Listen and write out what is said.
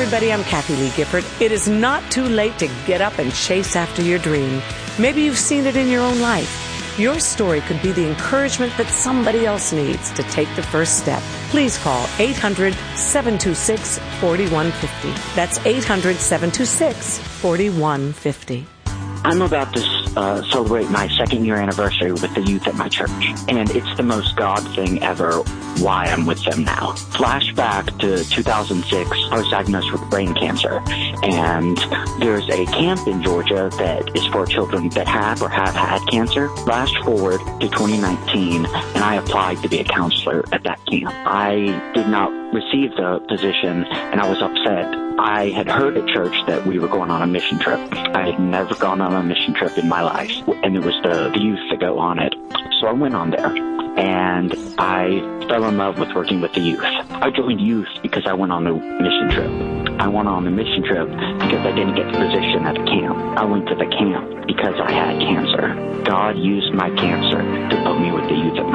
everybody. I'm Kathy Lee Gifford. It is not too late to get up and chase after your dream. Maybe you've seen it in your own life. Your story could be the encouragement that somebody else needs to take the first step. Please call 800-726-4150. That's 800-726-4150. I'm about to celebrate my second-year anniversary with the youth at my church, and it's the most God thing ever why I'm with them now. Flashback to 2006, I was diagnosed with brain cancer, and there's a camp in Georgia that is for children that have or have had cancer. Flash forward to 2019, and I applied to be a counselor at that camp. I did not receive the position, and I was upset. I had heard at church that we were going on a mission trip. I had never gone on a mission trip in my life, and it was the youth that go on it. So I went on there, and I fell in love with working with the youth. I joined youth because I went on the mission trip. I went on the mission trip because I didn't get the position at the camp. I went to the camp because I had cancer. God used my cancer to put me with the youth at my